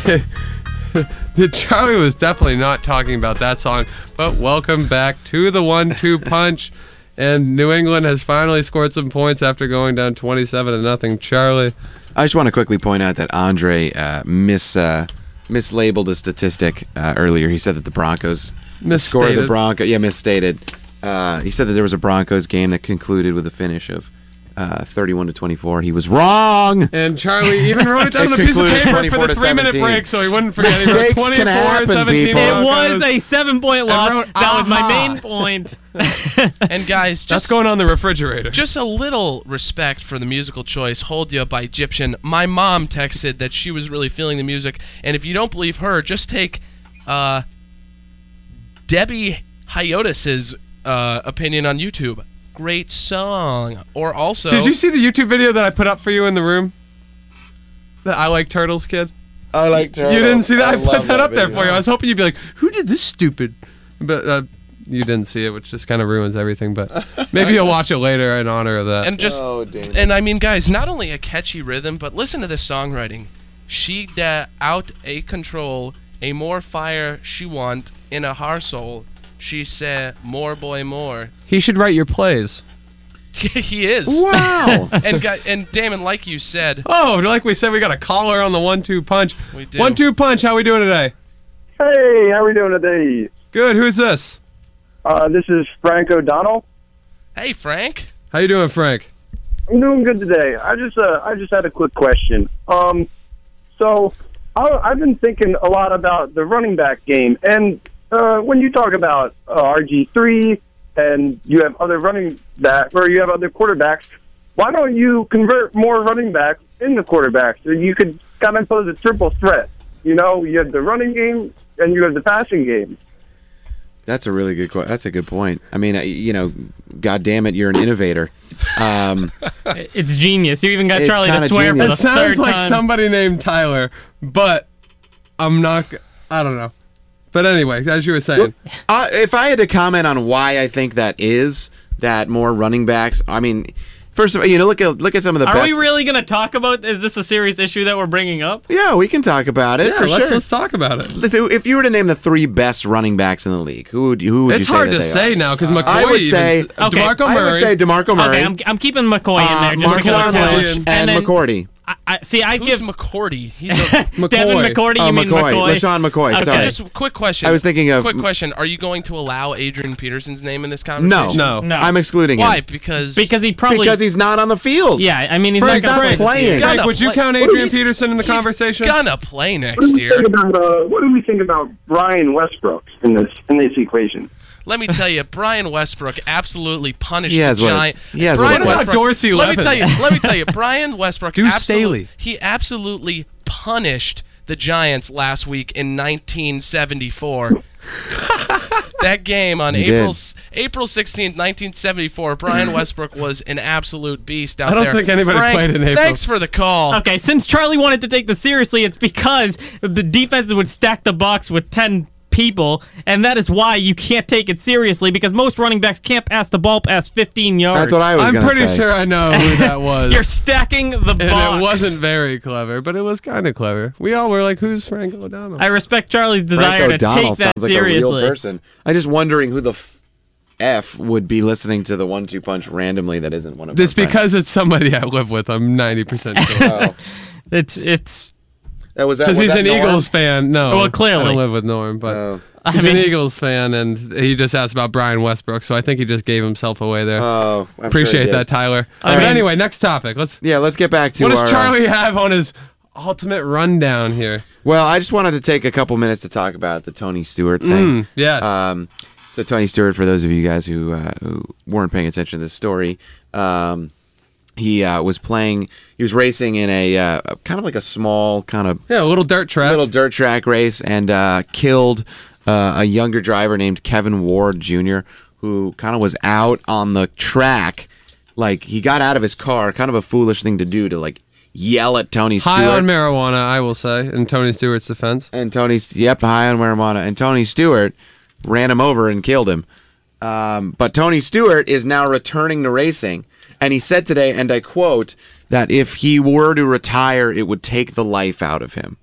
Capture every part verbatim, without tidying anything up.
Charlie was definitely not talking about that song, but welcome back to the one two punch. And New England has finally scored some points after going down twenty-seven to nothing. Charlie. I just want to quickly point out that Andre uh, mis uh, mislabeled a statistic uh, earlier. He said that the Broncos Misstated. scored the Bronco. Yeah, misstated. Uh, he said that there was a Broncos game that concluded with a finish of uh, thirty-one to twenty-four. He was wrong. And Charlie even wrote it down It on a piece of concluded paper for the three-minute seventeen. break, so he wouldn't forget. He wrote Mistakes can twenty-four happen, seventeen people. It Broncos. was a seven-point loss. wrote, that was my "Aha." main point. And guys, That's just going on the refrigerator. just a little respect for the musical choice, Hold Ya by Egyptian. My mom texted that she was really feeling the music, and if you don't believe her, just take uh, Debbie Hyotis's uh, opinion on YouTube. Great song. Or also... Did you see the YouTube video that I put up for you in the room? The I Like Turtles kid? I like turtles. You didn't see that? I, put love that, up there video. for you. I was hoping you'd be like, who did this stupid? But uh, you didn't see it, which just kind of ruins everything. But maybe you'll watch it later in honor of that. And just, Oh, damn. and I mean, guys, not only a catchy rhythm, but listen to this songwriting. She da out a control, a more fire she want in a heart soul. She say more boy more. He should write your plays. He is. Wow. And guy, and Damon, like you said, Oh, like we said, we got a caller on the one two punch. We do. One two punch, how we doing today? Hey, how we doing today? Good, who's this? Uh, this is Frank O'Donnell. hey Frank. How you doing, Frank? I'm doing good today. I just, uh, I just had a quick question. Um, so I, I've been thinking a lot about the running back game, and uh, when you talk about uh, R G three and you have other running back or you have other quarterbacks, why don't you convert more running backs into quarterbacks? So you could kind of pose a triple threat. You know, you have the running game and you have the passing game. That's a really good. That's a good point. I mean, uh, you know, God damn it, you're an innovator. Um, It's genius. You even got It's Charlie to kinda swear genius. for It the sounds third like time. somebody named Tyler, but I'm not, g- I don't know. But anyway, as you were saying. uh, if I had to comment on why I think that is, that more running backs. I mean, first of all, you know, look at look at some of the Are best. we really going to talk about, is this a serious issue that we're bringing up? Yeah, we can talk about it Yeah, for let's, sure. let's talk about it. Listen, if you were to name the three best running backs in the league, who would you, who would It's you say hard that to they say are? now because McCoy I would even, say- uh, Okay. DeMarco I Murray. would say DeMarco Murray, Okay, I'm, I'm keeping McCoy in there uh, just Mark because of Lynch, talent. and, then, McCourty. I, I, see, I Who's give McCourty? He's a, McCoy. Devin McCourty. You Oh, mean McCoy. McCoy? LaShawn McCoy, Okay. sorry. just a quick question. I was thinking of- Quick question. Are you going to allow Adrian Peterson's name in this conversation? No, No. No. I'm excluding Why? him Because Because he probably. because he's not on the field. Yeah, I mean, he's Frank, not going Frank, to play. playing. Gonna Frank, would you play- count What do Adrian we- Peterson in the he's conversation? gonna play next What do we year. think about, uh, what do we think about Brian Westbrook in this in this equation? Let me tell you, Brian Westbrook absolutely punished He has the what- Giant. he has Brian what- What about Westbrook. Dorsey let me Levens? tell you. Let me tell you, Brian Westbrook. Deuce absolutely, Staley. He absolutely punished the Giants last week in nineteen seventy-four. That game on He April did. s- April sixteenth, nineteen seventy-four. Brian Westbrook was an absolute beast out I don't there. think anybody Frank, played in April. Thanks for the call. Okay, since Charlie wanted to take this seriously, it's because the defenses would stack the box with ten people, and that is why you can't take it seriously, because most running backs can't pass the ball past fifteen yards. That's what I was I'm gonna pretty say. sure I know who that was. You're stacking the and box. it wasn't very clever, but it was kind of clever. We all were like, who's Frank O'Donnell? I respect Charlie's Frank desire to O'Donnell take that sounds like a seriously. real person. I'm just wondering who the f, f would be listening to the one two punch randomly that isn't one of It's our friends. because it's somebody I live with. I'm ninety percent sure. Oh. It's it's. That was that. Because was he's that an Norm? Eagles fan. No. Well, clearly. I don't live with Norm, but Oh. he's I an mean- Eagles fan, and he just asked about Brian Westbrook, so I think he just gave himself away there. Oh, I'm Appreciate sure he did. that, Tyler. I but mean- anyway, next topic. Let's. Yeah, let's get back to What does our, uh, Charlie have on his ultimate rundown here? well, I just wanted to take a couple minutes to talk about the Tony Stewart thing. Mm, yes. Um, so Tony Stewart, for those of you guys who, uh, who weren't paying attention to this story, um, he uh, was playing. He was racing in a uh, kind of like a small kind of yeah, a little dirt track. little dirt track race and uh, killed uh, a younger driver named Kevin Ward Junior, who kind of was out on the track. Like, he got out of his car, kind of a foolish thing to do, to like yell at Tony Stewart. High on marijuana, I will say, in Tony Stewart's defense. And Tony, yep, high on marijuana. And Tony Stewart ran him over and killed him. Um, but Tony Stewart is now returning to racing. And he said today, and I quote, that if he were to retire, it would take the life out of him.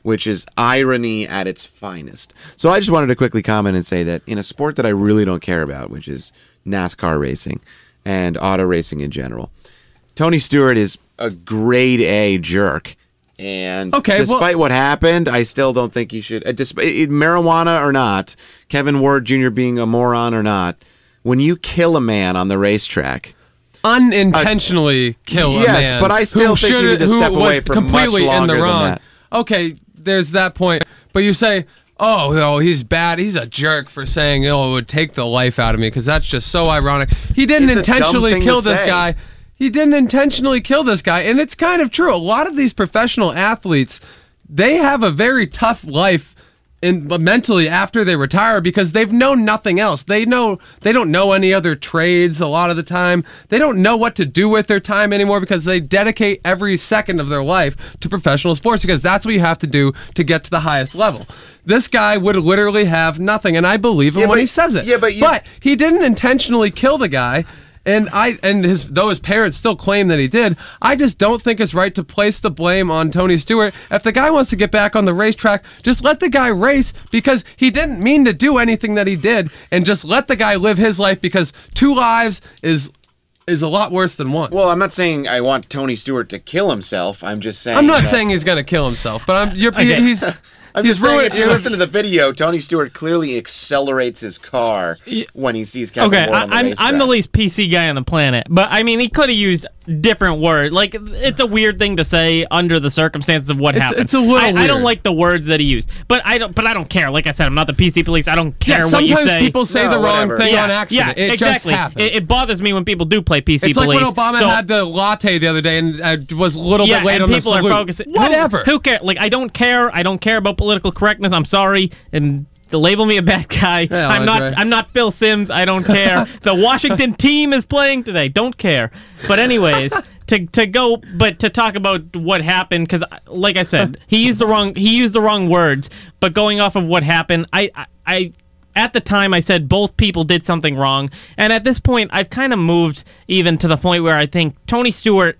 which is irony at its finest. So I just wanted to quickly comment and say that in a sport that I really don't care about, which is NASCAR racing and auto racing in general, Tony Stewart is a grade A jerk. And Okay, despite well- what happened, I still don't think he should. Uh, despite it, marijuana or not, Kevin Ward Junior being a moron or not, when you kill a man on the racetrack, unintentionally kill a yes, man. but I still who think you should- need to who step away was for completely much in the longer than wrong. that. Okay, there's that point. But you say, oh, oh, he's bad. He's a jerk for saying, oh, it would take the life out of me, because that's just so ironic. He didn't It's a dumb intentionally thing to kill this say. guy. He didn't intentionally kill this guy, and it's kind of true. A lot of these professional athletes, they have a very tough life in, mentally after they retire, because they've known nothing else. They know they don't know any other trades a lot of the time. They don't know what to do with their time anymore, because they dedicate every second of their life to professional sports, because that's what you have to do to get to the highest level. This guy would literally have nothing, and I believe him Yeah, when but- he says it. yeah, but you- but he didn't intentionally kill the guy. And I and his though his parents still claim that he did, I just don't think it's right to place the blame on Tony Stewart. If the guy wants to get back on the racetrack, just let the guy race, because he didn't mean to do anything that he did, and just let the guy live his life, because two lives is is a lot worse than one. Well, I'm not saying I want Tony Stewart to kill himself. I'm just saying. I'm not that- saying he's gonna kill himself, but I'm you're Okay. he's I'm he's just saying, ruined. if you listen to the video, Tony Stewart clearly accelerates his car when he sees Kevin Okay, Ward I, on the I'm racetrack. I'm the least P C guy on the planet, but I mean, he could have used different words. Like, it's a weird thing to say under the circumstances of what It's- happened. it's a little I, I don't weird. like the words that he used, but I don't. But I don't care. Like I said, I'm not the P C police. I don't care Yeah, what you sometimes say. people say No, the wrong whatever. thing yeah, on accident. yeah, it exactly. just happens. It, it bothers me when people do play P C It's like police. when Obama so, had the latte the other day and uh, was a little yeah, bit late and on the people salute. are focusing. Whatever. Who, who cares? Like, I don't care. I don't care about political correctness. I'm sorry, and to label me a bad guy. Yeah, I'm not. Andre. I'm not Phil Simms. I don't care. The Washington team is playing today. Don't care. But anyways, to to go, but to talk about what happened, because like I said, he used the wrong. He used the wrong words. But going off of what happened, I I. I at the time, I said both people did something wrong. And at this point, I've kind of moved even to the point where I think Tony Stewart,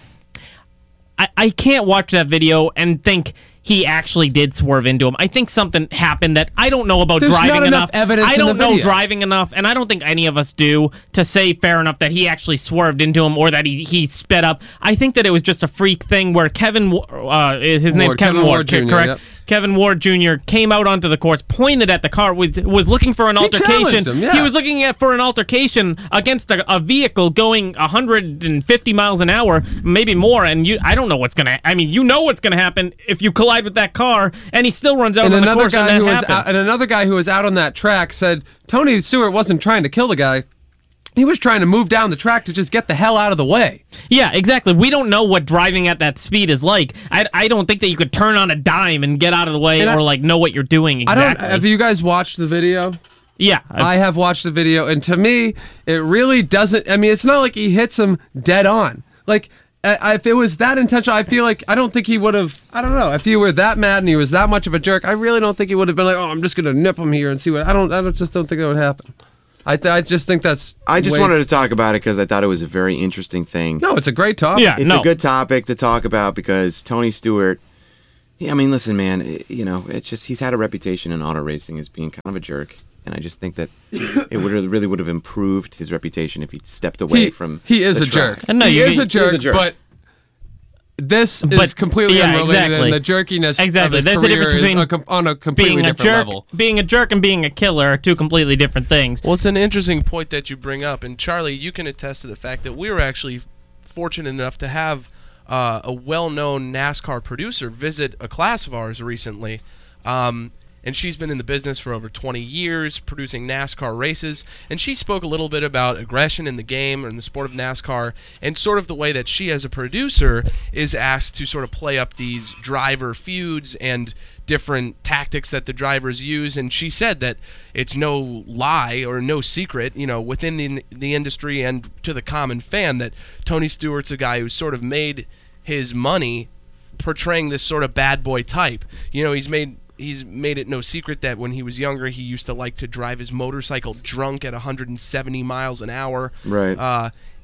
I, I can't watch that video and think he actually did swerve into him. I think something happened that I don't know about There's driving not enough evidence I in don't the know video. driving enough, and I don't think any of us do, to say fair enough that he actually swerved into him or that he, he sped up. I think that it was just a freak thing where Kevin, uh, his name's Ward, Kevin, Kevin Ward, Ward Junior, correct? yep. Kevin Ward Junior came out onto the course, pointed at the car, was was looking for an He altercation. challenged him, yeah. He was looking at for an altercation against a, a vehicle going one hundred fifty miles an hour, maybe more. And you, I don't know what's gonna. I mean, you know what's gonna happen if you collide with that car, and he still runs out And on the another course. guy and who that was happened. out, and another guy who was out on that track said Tony Stewart wasn't trying to kill the guy. He was trying to move down the track to just get the hell out of the way. Yeah, exactly. We don't know what driving at that speed is like. I, I don't think that you could turn on a dime and get out of the way, And I- or like know what you're doing I exactly. don't. Have you guys watched the video? yeah, I have watched the video, and to me, it really doesn't. I mean, it's not like he hits him dead on. Like, I, if it was that intentional, I feel like I don't think he would have. I don't know. If he were that mad and he was that much of a jerk, I really don't think he would have been like, "Oh, I'm just gonna nip him here and see what." I don't. I don't, just don't think that would happen. I, th- I just think that's. I just way- wanted to talk about it because I thought it was a very interesting thing. No, it's a great topic. Yeah. It's no. a good topic to talk about because Tony Stewart. Yeah, I mean, listen, man. it- you know, it's just he's had a reputation in auto racing as being kind of a jerk, and I just think that it would really would have improved his reputation if he stepped away He, from. he is the a track. jerk. And no, he you- is a he is jerk, a jerk. but this is But- completely yeah, unrelated, exactly. and the jerkiness Exactly. of his There's a career difference is between a com- on a completely being a different jerk, level. being a jerk, and being a killer are two completely different things. Well, it's an interesting point that you bring up, and Charlie, you can attest to the fact that we were actually fortunate enough to have uh, a well-known NASCAR producer visit a class of ours recently, um, and she's been in the business for over twenty years, producing NASCAR races, and she spoke a little bit about aggression in the game or in the sport of NASCAR, and sort of the way that she, as a producer, is asked to sort of play up these driver feuds and different tactics that the drivers use. And she said that it's no lie or no secret, you know, within the, the industry and to the common fan, that Tony Stewart's a guy who's sort of made his money portraying this sort of bad boy type. You know, he's made he's made it no secret that when he was younger, he used to like to drive his motorcycle drunk at one hundred seventy miles an hour. Right. Uh,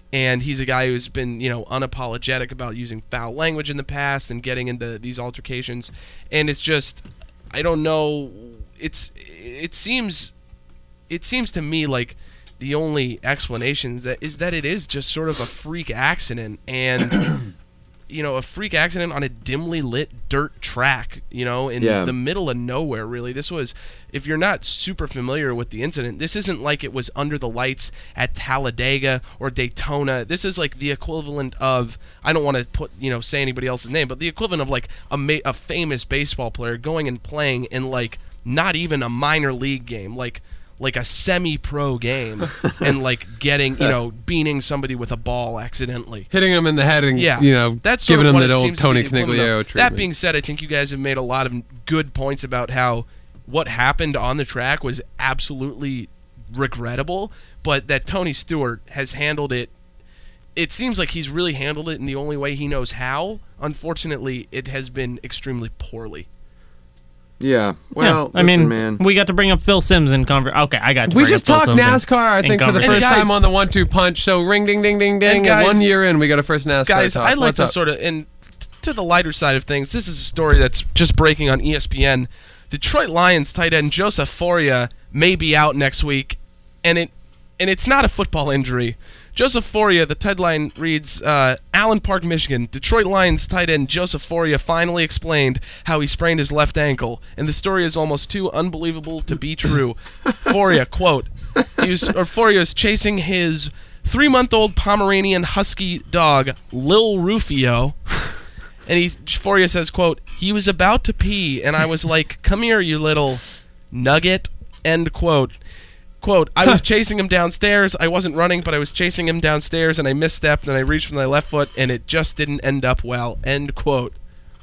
and he's a guy who's been, you know, unapologetic about using foul language in the past and getting into these altercations. And it's just, I don't know, it's it seems it seems to me like the only explanation that is that it is just sort of a freak accident, and you know, a freak accident on a dimly lit dirt track, you know, in Yeah. the middle of nowhere, really. This was, if you're not super familiar with the incident, this isn't like it was under the lights at Talladega or Daytona. This is like the equivalent of, I don't want to put, you know, say anybody else's name, but the equivalent of like a, ma- a famous baseball player going and playing in like not even a minor league game, like like a semi-pro game, and like getting, you know, beaning somebody with a ball accidentally. Hitting him in the head and, Yeah, you know, that's sort giving of him what the it old seems to Tony be the equivalent Canigliaro of. treatment. That being said, I think you guys have made a lot of good points about how what happened on the track was absolutely regrettable, but that Tony Stewart has handled it. It seems like he's really handled it in the only way he knows how. Unfortunately, it has been extremely poorly. Yeah. Well, yeah, I listen, mean, man. we got to bring up Phil Sims in conver- Okay, I got to We bring just up Phil talked Sims in- NASCAR, I in think, for the conversation. first guys- time on the one two punch. So ring, ding, ding, ding, ding. guys- One year in, we got a first NASCAR Guys, talk. I'd like What's to up? sort of, and t- to the lighter side of things, this is a story that's just breaking on E S P N. Detroit Lions tight end Joseph Foria may be out next week, and it and it's not a football injury. Joseph Foria, the headline reads, uh, Allen Park, Michigan. Detroit Lions tight end Joseph Foria finally explained how he sprained his left ankle, and the story is almost too unbelievable to be true. Foria, quote, he was, or Foria is chasing his three-month-old Pomeranian husky dog, Lil Rufio, and he, Foria says, quote, he was about to pee, and I was like, come here, you little nugget, end quote. Quote, I was chasing him downstairs. I wasn't running, but I was chasing him downstairs, and I misstepped, and I reached with my left foot, and it just didn't end up well, end quote.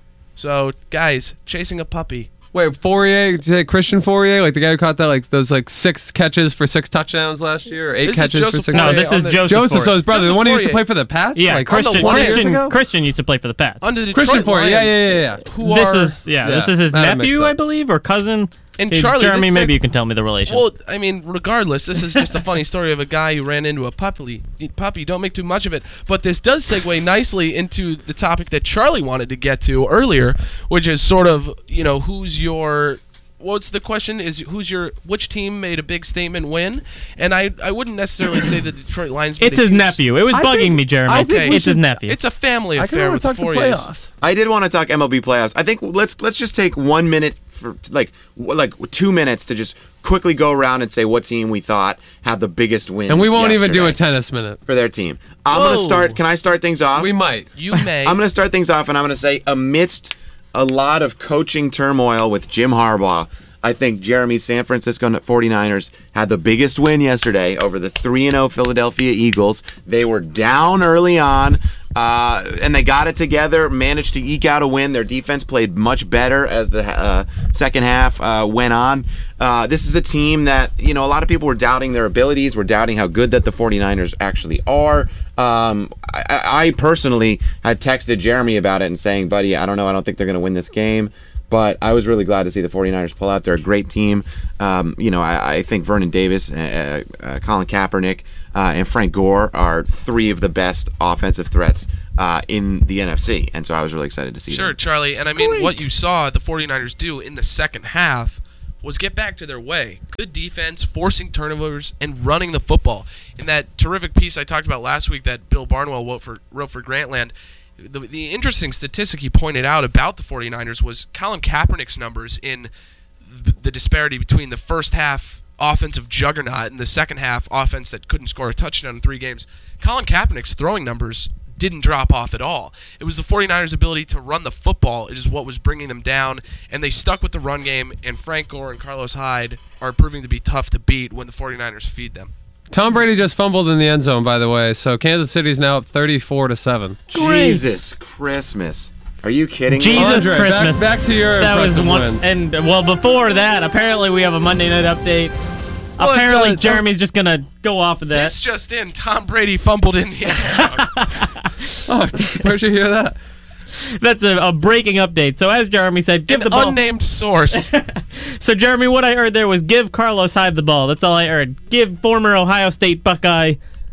So, guys, chasing a puppy. Wait, Fourier, did you say Christian Fourier? Like the guy who caught that, like those like six catches for six touchdowns last year? Or eight This is catches for Joseph six No, Fourier this on is the- Joseph. Joseph, so his Fourier. brother, the Joseph one who used to Fourier. play for the Pats? Yeah, like, on the Christian. Lions. years Christian, ago? Christian used to play for the Pats. On the Detroit Christian Fourier, yeah, Lions, yeah, yeah, yeah. Who this are, is yeah, Yeah, this is his that makes nephew, sense. I believe, or cousin. And Hey, Charlie, Jeremy, this maybe is- you can tell me the relation. Well, I mean, regardless, this is just a funny story of a guy who ran into a puppy. Puppy, don't make too much of it. But this does segue nicely into the topic that Charlie wanted to get to earlier, which is sort of, you know, who's your... What's the question? Is who's your which team made a big statement win? And I I wouldn't necessarily say the Detroit Lions. made it's a his huge- nephew. It was I bugging think- me, Jeremy. I think Okay. we It's his should- nephew. It's a family I affair can with talk the to Fouriers. playoffs. I did want to talk M L B playoffs. I think let's let's just take one minute for like w- like two minutes to just quickly go around and say what team we thought had the biggest win. And we won't even do a yesterday tennis minute. for their team. I'm gonna Whoa. start. Can I start things off? We might. You may. I'm gonna start things off, and I'm gonna say amidst a lot of coaching turmoil with Jim Harbaugh, I think Jeremy's San Francisco forty-niners had the biggest win yesterday over the three and oh Philadelphia Eagles. They were down early on, uh, and they got it together, managed to eke out a win. Their defense played much better as the uh, second half uh, went on. Uh, this is a team that, you know, a lot of people were doubting their abilities, were doubting how good that the forty-niners actually are. Um, I, I personally had texted Jeremy about it and saying, buddy, I don't know, I don't think they're going to win this game. But I was really glad to see the forty-niners pull out. They're a great team. Um, you know, I, I think Vernon Davis, uh, uh, Colin Kaepernick, uh, and Frank Gore are three of the best offensive threats uh, in the N F C. And so I was really excited to see Sure, them. Charlie. And I mean, what you saw the forty-niners do in the second half was get back to their way. Good defense, forcing turnovers, and running the football. In that terrific piece I talked about last week that Bill Barnwell wrote for, wrote for Grantland, the, the interesting statistic he pointed out about the forty-niners was Colin Kaepernick's numbers in the, the disparity between the first half offensive juggernaut and the second half offense that couldn't score a touchdown in three games. Colin Kaepernick's throwing numbers didn't drop off at all. It was the forty-niners' ability to run the football is what was bringing them down, and they stuck with the run game, and Frank Gore and Carlos Hyde are proving to be tough to beat when the forty-niners feed them. Tom Brady just fumbled in the end zone, by the way. So Kansas City's now up thirty-four to seven. Jesus Christmas. Are you kidding me? Jesus Andre, Christmas. Back, back to your that was impressive one. wins. And well, before that, apparently we have a Monday night update. Well, it's, apparently uh, Jeremy's just gonna go off of that. This just in, Tom Brady fumbled in the end zone. Oh, where'd you hear that? That's a, a breaking update. So as Jeremy said, give An the ball. unnamed source. So Jeremy, what I heard there was give Carlos Hyde the ball. That's all I heard. Give former Ohio State Buckeye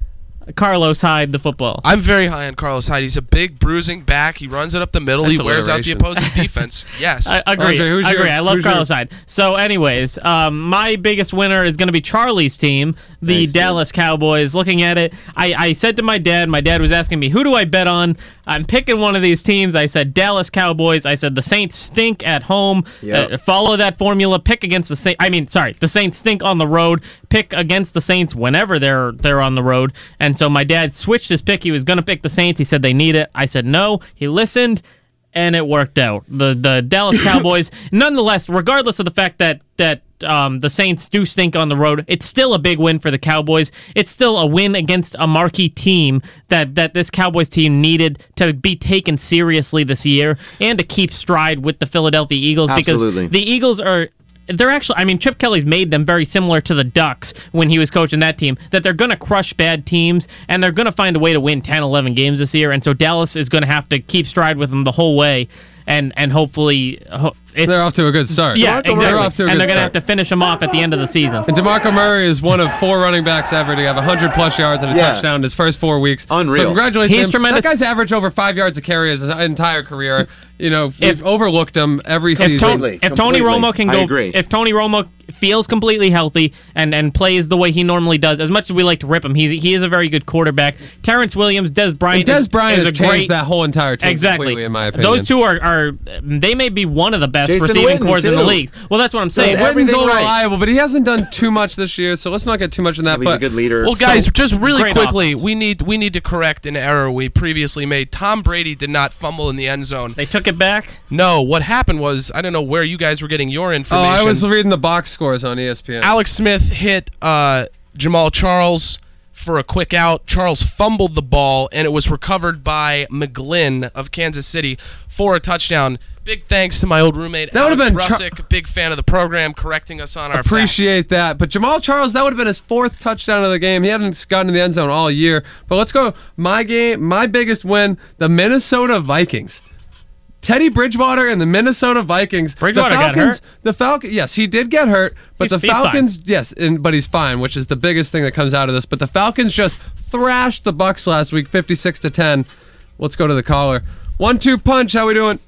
Carlos Hyde the football. I'm very high on Carlos Hyde. He's a big, bruising back. He runs it up the middle. That's he wears out the alliteration. opposing defense. Yes. I agree. Andre, who's I agree. your- I love who's your- Carlos Hyde. So, anyways, um, my biggest winner is going to be Charlie's team, the Thanks, dude. Dallas Cowboys. Looking at it, I, I said to my dad, my dad was asking me, who do I bet on? I'm picking one of these teams. I said Dallas Cowboys. I said the Saints stink at home. Yep. Uh, follow that formula. Pick against the Saints. I mean, sorry, the Saints stink on the road. Pick against the Saints whenever they're they're on the road. And so my dad switched his pick. He was going to pick the Saints. He said they need it. I said no. He listened. And it worked out. The the Dallas Cowboys, nonetheless, regardless of the fact that that um, the Saints do stink on the road, it's still a big win for the Cowboys. It's still a win against a marquee team that, that this Cowboys team needed to be taken seriously this year and to keep stride with the Philadelphia Eagles. Absolutely. Because the Eagles are... They're actually, I mean, Chip Kelly's made them very similar to the Ducks when he was coaching that team, that they're going to crush bad teams and they're going to find a way to win ten, eleven games this year. And so Dallas is going to have to keep stride with them the whole way. And and hopefully, ho- if, They're off to a good start. yeah, They're exactly. off to a And good they're going to have start. to finish them off at the end of the season. And DeMarco Murray is one of four running backs ever to have one hundred plus yards and a Yeah. touchdown in his first four weeks. Unreal. So congratulations. He's to him. tremendous. That guy's averaged over five yards a carry his entire career. You know, If- we've overlooked him every If, season. Tony, Completely, if Tony completely. Romo can I go, agree. if Tony Romo feels completely healthy and, and plays the way he normally does, as much as we like to rip him, he he is a very good quarterback. Terrence Williams, Des Bryant, And Des is, Bryant is has a changed great that whole entire team exactly. completely, in my opinion. Those two are, are they may be one of the best Jason receiving Witten, cores in the too. leagues. Well, that's what I'm saying. Does Witten's everything right. unreliable, but he hasn't done too much this year, so let's not get too much in that. He's a but good leader. Well, guys, So, just really great quickly, offense. we need we need to correct an error we previously made. Tom Brady did not fumble in the end zone. They took it back. No, what happened was, I don't know where you guys were getting your oh, information. I was reading the box scores on E S P N. Alex Smith hit uh, Jamal Charles for a quick out. Charles fumbled the ball, and it was recovered by McGlynn of Kansas City for a touchdown. Big thanks to my old roommate, That would've Alex been Char- Russick, big fan of the program, correcting us on our Appreciate that. But Jamal Charles, that would have been his fourth touchdown of the game. He hadn't gotten to the end zone all year. But let's go. My game, my biggest win, the Minnesota Vikings. Teddy Bridgewater and the Minnesota Vikings. Bridgewater the got Falcons, hurt? The Falcons, yes, he did get hurt, but He's- the he's fine. Falcons, yes, and, but he's fine, which is the biggest thing that comes out of this. But the Falcons just thrashed the Bucks last week, fifty-six to ten. Let's go to the caller. One two punch. How we doing?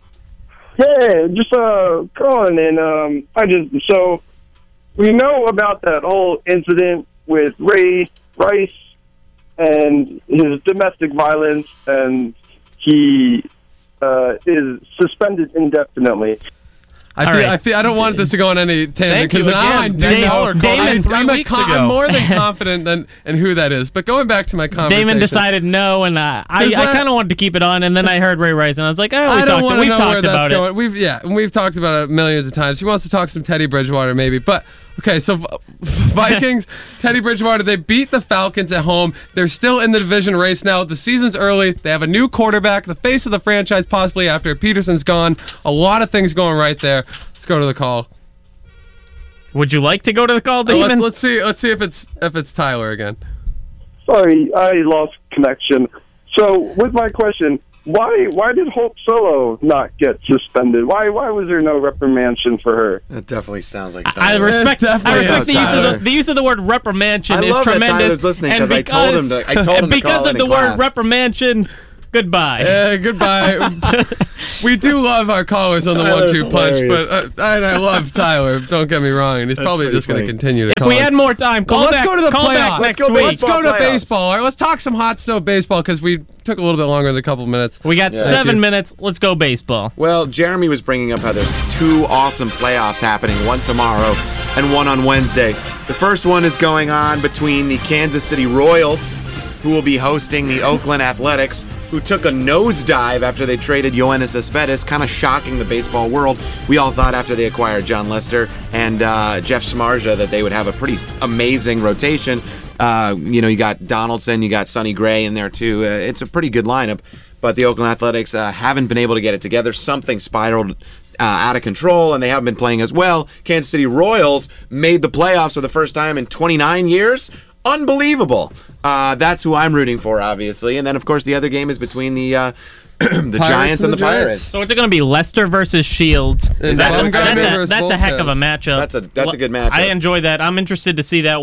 Yeah, just uh calling and um I just so we know about that whole incident with Ray Rice and his domestic violence, and he uh, is suspended indefinitely. I All feel, right. I feel I don't want this to go on any tangent Thank you because now I again. do Dave- know. Caller called I'm- in three I'm, a weeks con- ago. I'm more than confident than in who that is. But going back to my conversation, Damon decided no, and uh, I, Does I that- kind of wanted to keep it on, and then I heard Ray Rice, and I was like, oh, we I don't talked, want to we've know talked where that's about going. it. We've yeah, and we've talked about it millions of times. He wants to talk some Teddy Bridgewater maybe, but okay. So V- Vikings, Teddy Bridgewater, they beat the Falcons at home. They're still in the division race now. The season's early. They have a new quarterback, the face of the franchise possibly after Peterson's gone. A lot of things going right there. Let's go to the call. Would you like to go to the call, Uh, Damon? let's let's see let's see if it's if it's Tyler again. Sorry, I lost connection. So with my question, why why did Hope Solo not get suspended? Why why was there no reprimandation for her? That definitely sounds like I Tyler. respect, I definitely respect is the use of Tyler. the, the use of the word reprimandation I is love that tremendous. Tyler's listening, and 'cause I told him because- to- I told him to because call of in the in word class. reprimandation. Goodbye. Uh, goodbye. We do love our callers on the Tyler's one-two punch, hilarious. but uh, and I love Tyler. Don't get me wrong, and he's probably pretty just going to funny. continue to if call. we in. had more time, call Well, let's back. go to the call playoffs. back Let's next go week. Let's go to Baseball playoffs. baseball. All right, let's talk some hot stove baseball because we took a little bit longer than a couple minutes. We got Yeah. Thank seven you. minutes. Let's go baseball. Well, Jeremy was bringing up how there's two awesome playoffs happening, one tomorrow and one on Wednesday. The first one is going on between the Kansas City Royals, who will be hosting the Oakland Athletics, who took a nosedive after they traded Yoenis Cespedes, kind of shocking the baseball world. We all thought after they acquired John Lester and uh, Jeff Samardzija that they would have a pretty amazing rotation. Uh, you know, you got Donaldson, you got Sonny Gray in there too. Uh, it's a pretty good lineup, but the Oakland Athletics uh, haven't been able to get it together. Something spiraled uh, out of control, and they haven't been playing as well. Kansas City Royals made the playoffs for the first time in twenty-nine years. Unbelievable. Uh, that's who I'm rooting for, obviously. And then, of course, the other game is between the uh, the Giants and the, and the Giants. Pirates. So it's going to be Leicester versus Shields. And That's, a, Bumgarner that's, a, versus that's a heck of a Volquez. matchup. That's a- that's a good matchup. I enjoy that. I'm interested to see that one.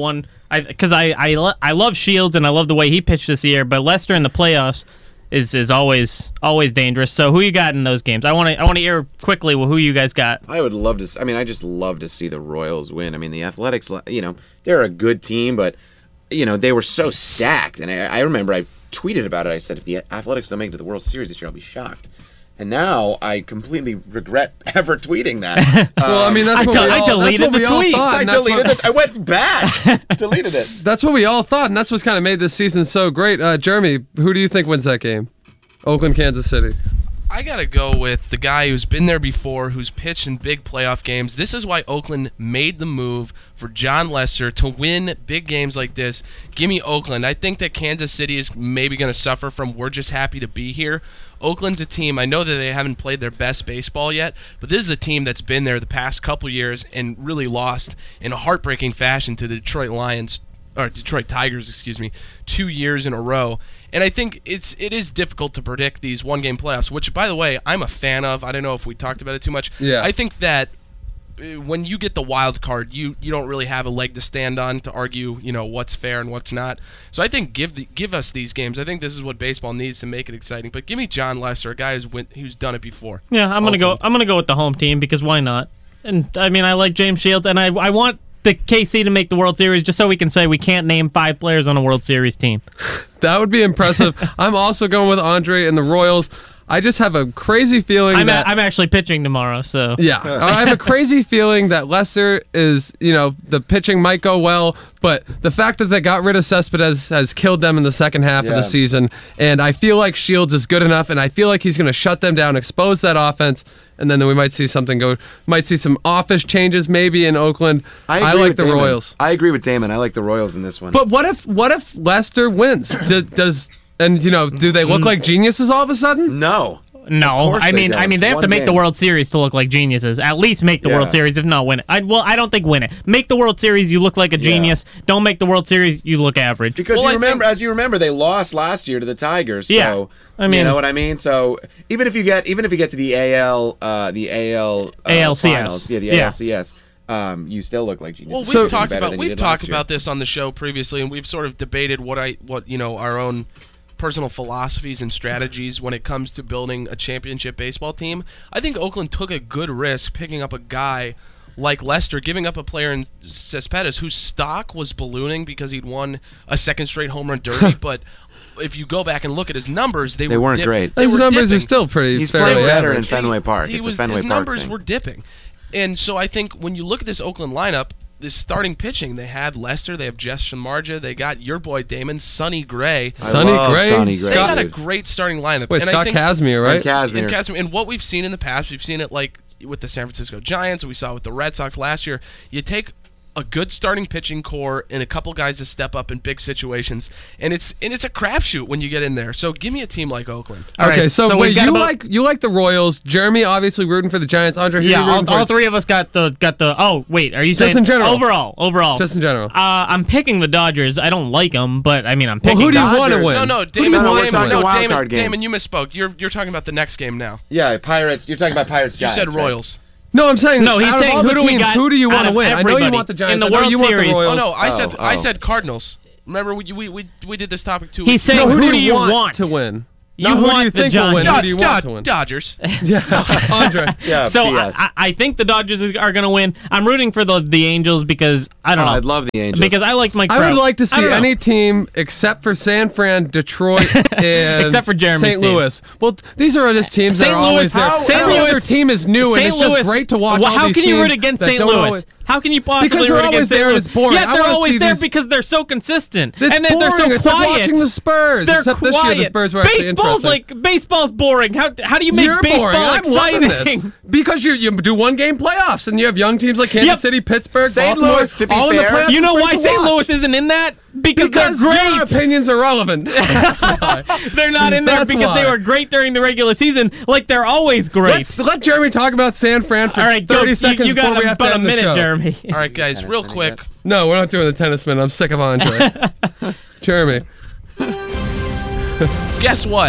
because I I, I, lo- I love Shields and I love the way he pitched this year, but Lester in the playoffs is is always always dangerous. So who you got in those games? I want to I want to hear quickly who you guys got. I would love to. s- I mean, I just love to see the Royals win. I mean, the Athletics, you know, they're a good team, but you know, they were so stacked. And I, I remember I tweeted about it. I said, if the Athletics don't make it to the World Series this year, I'll be shocked. And now I completely regret ever tweeting that. Well, I mean, that's I what del- we I all, deleted that's what the we all tweet. thought. I and that's deleted what- it. I went back, deleted it. That's what we all thought, and that's what's kind of made this season so great. Uh, Jeremy, who do you think wins that game? Oakland, Kansas City. I gotta go with the guy who's been there before, who's pitched in big playoff games. This is why Oakland made the move for John Lester to win big games like this. Give me Oakland. I think that Kansas City is maybe going to suffer from we're just happy to be here. Oakland's a team, I know that they haven't played their best baseball yet, but this is a team that's been there the past couple years and really lost in a heartbreaking fashion to the Detroit Lions, or Detroit Tigers, excuse me, two years in a row. And I think it's it is difficult to predict these one-game playoffs, which, by the way, I'm a fan of. I don't know if we talked about it too much. Yeah. I think that uh, when you get the wild card, you, you don't really have a leg to stand on to argue, you know, what's fair and what's not. So I think give the, give us these games. I think this is what baseball needs to make it exciting. But give me John Lester, a guy who's win, who's done it before. Yeah, I'm gonna go. I'm gonna go with the home team because why not? And I mean, I like James Shields, and I I want the K C to make the World Series just so we can say we can't name five players on a World Series team. That would be impressive. I'm also going with Andre and the Royals. I just have a crazy feeling I'm that a, I'm actually pitching tomorrow, so yeah, I have a crazy feeling that Lester is, you know, the pitching might go well, but the fact that they got rid of Cespedes has killed them in the second half of Yeah. the season. And I feel like Shields is good enough, and I feel like he's going to shut them down, expose that offense, and then we might see something go. Might see some office changes maybe in Oakland. I, agree like with the Damon. Royals. I agree with Damon. I like the Royals in this one. But what if what if Lester wins? Do, does and you know do they look like geniuses all of a sudden? no. no. course I they mean, don't. I mean, they have One to make the game. World Series to look like geniuses. At least make the Yeah. World Series, if not win it. I, well, I don't think win it. Make the World Series, you look like a Yeah. genius. Don't make the World Series, you look average. Because Well, you I remember, think- as you remember, they lost last year to the Tigers. Yeah. So, I mean- you know what I mean. So even if you get, even if you get to the A L, uh, the A L uh, A L C S. finals, yeah, the Yeah. A L C S, um, you still look like genius. Well, we've So- talked better about than you we've did talked last year. about this on the show previously, and we've sort of debated what I what you know our own personal philosophies and strategies when it comes to building a championship baseball team. I think Oakland took a good risk picking up a guy like Lester, giving up a player in Cespedes whose stock was ballooning because he'd won a second straight home run derby, but if you go back and look at his numbers, they, They were weren't dip- great. They His were numbers are dipping. still pretty He's fairly playing better in average. Fenway Park. He It's was, a Fenway his Park numbers thing. were dipping. And so I think when you look at this Oakland lineup, this starting pitching, they had Lester, they have Jess Shamarja, they got your boy Damon, Sonny Gray. I Sonny love Gray, Sonny They Gray, Scott- got a dude. great starting lineup. Wait, and I Scott think, Kazmir, right? And Kazmir. And Kazmir, and what we've seen in the past, we've seen it like with the San Francisco Giants, we saw with the Red Sox last year. You take a good starting pitching core and a couple guys to step up in big situations, and it's and it's a crapshoot when you get in there. So give me a team like Oakland. All Okay, right, so, so wait, we've got you about- like you like the Royals? Jeremy obviously rooting for the Giants. Andre, who Yeah, are you all, rooting all for? three of us got the got the. Oh wait, are you saying in general. overall? Overall, Just in general. Uh, I'm picking the Dodgers. I don't like them, but I mean, I'm Well, picking. who do you want to Dodgers. win? No, no, Who do you Damon, No, no, we're want to talking win? no, wild Damon, card game. Damon, you misspoke. You're you're talking about the next game now. Yeah, Pirates. You're talking about Pirates. You Giants. said right? Royals. No, I'm saying No, he's out of saying all who the do we teams, got who do you out want to of win? I know you everybody want the Giants. in the I know World you want the Series. Royals. Oh no, I said Oh, I oh. said Cardinals. Remember we we we, we did this topic too. He's weeks saying ago. No, who who do you want? to win? You Not who do want you the think will win? Giants. Who do you Dod- want to win? Dodgers. Yeah, Andre. Yeah. So P I, S. I I think the Dodgers is, are going to win. I'm rooting for the the Angels because I don't Oh, know. I'd love the Angels. because I like Mike I Trout. would like to I see don't know. any team except for San Fran, Detroit, and Except for Jeremy's Saint team. Louis. Well, th- these are just teams that Saint are Louis- always there. how- Saint how- Louis, their team is new, Saint and it's Louis, just great to watch. Well, all how these can you teams root against that Saint don't Louis? always- How can you possibly Because they're root always against Saint there and Louis? it's boring. Yeah, I they're wanna always see there these- because they're so consistent, It's and then they're so boring. It's like quiet. watching the Spurs, They're except quiet. this year the Spurs were actually Baseball's interesting. like baseball's boring. How how do you make You're baseball boring. I'm exciting? loving this because you you do one game playoffs and you have young teams like Kansas Yep. City, Pittsburgh, Saint Baltimore, Louis, to be all in the fair- playoffs. You know It's why great to Saint watch. Louis isn't in that? Because, Because they're your great. opinions are relevant. That's why. They're not in there That's because they why. were great during the regular season, like they're always great. Let's let Jeremy talk about San Fran for All right, thirty go, seconds you, you before got we have about to a end the minute, show. Jeremy. All right, guys, Tennis real minute quick. yet? No, we're not doing the tennis minute. I'm sick of Andre. Jeremy. Guess what?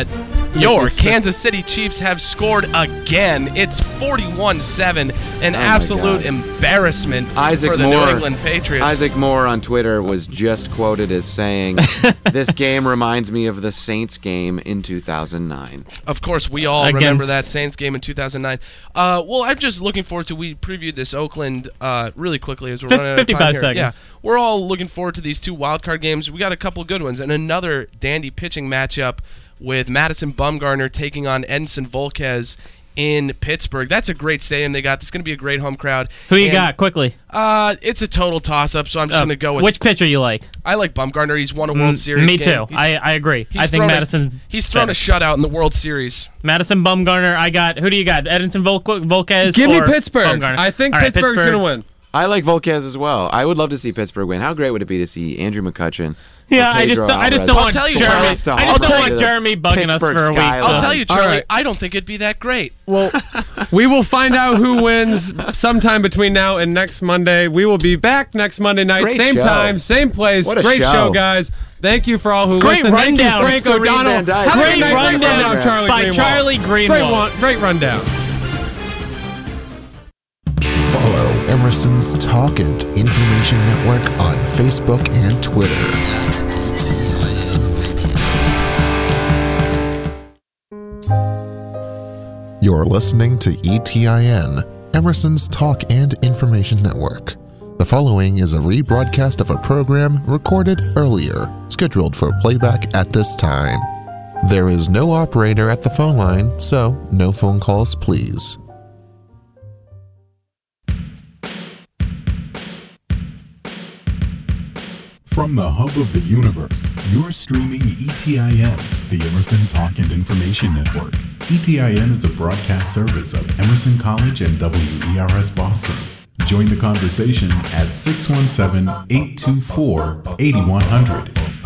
Your Kansas City Chiefs have scored again. It's forty-one seven, an Oh my absolute God. embarrassment Isaac for the Moore, New England Patriots. Isaac Moore on Twitter was just quoted as saying, "This game reminds me of the Saints game in two thousand nine." Of course, we all Against- remember that Saints game in two thousand nine. Uh, well, I'm just looking forward to. We previewed this Oakland uh, really quickly as we're Fif- running out of time fifty-five here. seconds. Yeah, we're all looking forward to these two wild card games. We got a couple good ones and another dandy pitching matchup with Madison Bumgarner taking on Edinson Volquez in Pittsburgh. That's a great stadium they got. It's going to be a great home crowd. Who you And, got? Quickly. Uh, it's a total toss-up, so I'm just Uh, going to go with. which pitcher you like? I like Bumgarner. He's won a World Mm, Series. Me game. too. He's- I, I agree. he's I think thrown a- Madison. He's thrown a shutout in the World Series. Madison Bumgarner. I got. Who do you got? Edinson Vol- Volquez. Give me or Pittsburgh. Bumgarner? I think All right, Pittsburgh's Pittsburgh. going to win. I like Volquez as well. I would love to see Pittsburgh win. How great would it be to see Andrew McCutcheon? Yeah, or I just, Pedro I just Alvarez? don't I'll want tell you, Jeremy. Charlie. I just I'll don't tell want you Jeremy the bugging us Pittsburgh for a week. skyline. So. I'll tell you, All Charlie, right. I don't think it'd be that great. Well, we will find out who wins sometime between now and next Monday. We will be back next Monday night, Great same show. time, same place. What a Great show. show. guys. Thank you for all who Great listened. Thank you, rundown. Frank Let's go read O'Donnell. Van Dyke. Have a Great good night. Great rundown rundown, Charlie by Greenwald. Charlie Great, Greenwald. one, great rundown. Follow Emerson's Talk and Information Network on Facebook and Twitter. You're listening to E T I N, Emerson's Talk and Information Network. The following is a rebroadcast of a program recorded earlier, scheduled for playback at this time. There is no operator at the phone line, so no phone calls, please. From the hub of the universe, you're streaming E T I N, the Emerson Talk and Information Network. E T I N is a broadcast service of Emerson College and W E R S Boston. Join the conversation at six one seven, eight two four, eight one zero zero.